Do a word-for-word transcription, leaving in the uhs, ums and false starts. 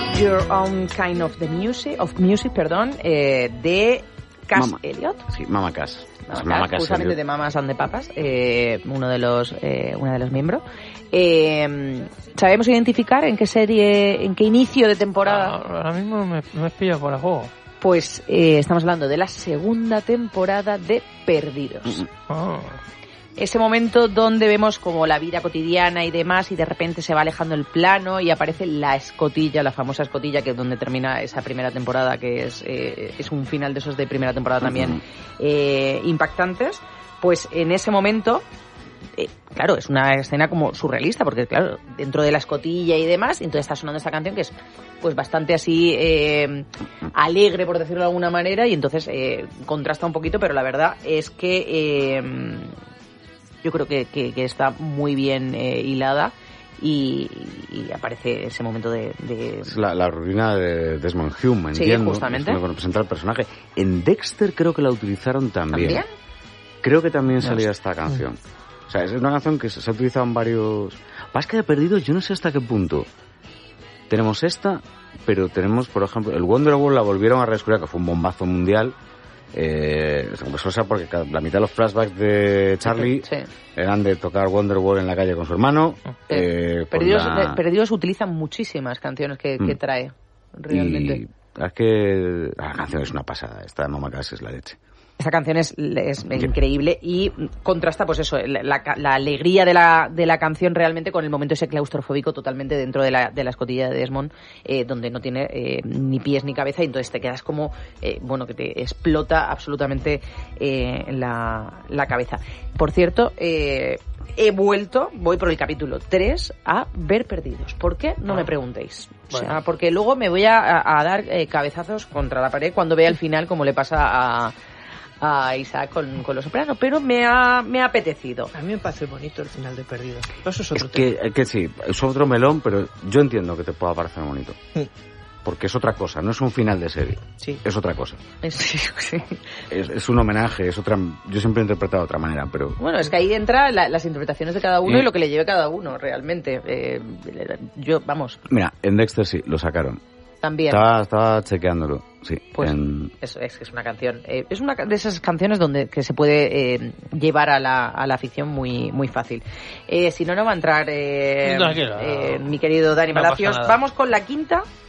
Your Own Kind of the Music, of music perdón, eh, de Cass Mama. Elliot. Sí, Mama Cass. Mama Mama Cass, Cass justamente Elliot. de Mamas and the Papas, eh, uno de los eh, una de los miembros. Eh, ¿Sabemos identificar en qué serie, en qué inicio de temporada? Ah, ahora mismo me, me pillo por el juego. Pues eh, estamos hablando de la segunda temporada de Perdidos. Mm-mm. Oh. Ese momento donde vemos como la vida cotidiana y demás y de repente se va alejando el plano y aparece la escotilla, la famosa escotilla, que es donde termina esa primera temporada, que es, eh, es un final de esos de primera temporada también eh, impactantes. Pues en ese momento, eh, claro, es una escena como surrealista, porque claro, dentro de la escotilla y demás, y entonces está sonando esta canción que es pues bastante así eh, alegre, por decirlo de alguna manera, y entonces eh, contrasta un poquito, pero la verdad es que eh, yo creo que, que, que está muy bien eh, hilada y, y aparece ese momento de... de... Es la, la ruina de Desmond Hume, Sí, entiendo. justamente. Es lo que representa el personaje. En Dexter creo que la utilizaron también. ¿También? Creo que también No salía sé. esta canción. O sea, es una canción que se, se ha utilizado en varios... Más que de Perdidos, yo no sé hasta qué punto. Tenemos esta, pero tenemos, por ejemplo, el Wonderwall la volvieron a redescubrir, que fue un bombazo mundial. Eh, pues, o sea, porque la mitad de los flashbacks de Charlie Sí. eran de tocar Wonderwall en la calle con su hermano. Eh, Eh, con Perdidos, la- eh, Perdidos utilizan muchísimas canciones que, que Mm. trae, realmente. Y es que la canción es una pasada. Esta de Mama Cass es la leche. Esa canción es, es increíble y contrasta, pues eso, la, la, la alegría de la, de la canción realmente con el momento ese claustrofóbico totalmente dentro de la, de la escotilla de Desmond, eh, donde no tiene eh, ni pies ni cabeza y entonces te quedas como, eh, bueno, que te explota absolutamente eh, la, la cabeza. Por cierto, eh, he vuelto, voy por el capítulo tres a ver Perdidos. ¿Por qué? No Ah. me preguntéis. O sea, Bueno. porque luego me voy a, a- a dar eh, cabezazos contra la pared cuando vea el final, como le pasa a... a Isaac con, con Los Sopranos, pero me ha, me ha apetecido. A mí me parece bonito el final de Perdidos. Eso es Es otro tema. que, es que sí, es otro melón, pero yo entiendo que te pueda parecer bonito. Mm. Porque es otra cosa, no es un final de serie. Sí. Es otra cosa. Sí, sí. Es, es un homenaje, es otra... Yo siempre he interpretado de otra manera, pero... Bueno, es que ahí entra la- las interpretaciones de cada uno Mm. y lo que le lleve cada uno, realmente. Eh, yo, vamos, Mira, en Dexter sí, lo sacaron. también. Estaba, estaba chequeándolo, sí. Pues en- es, es, es una canción, eh, es una de esas canciones donde que se puede eh, llevar a la, a la ficción muy muy fácil. Eh, si no, no va a entrar eh, Tranquilo, eh, no. mi querido Dani No Palacios. pasa nada. Vamos con la quinta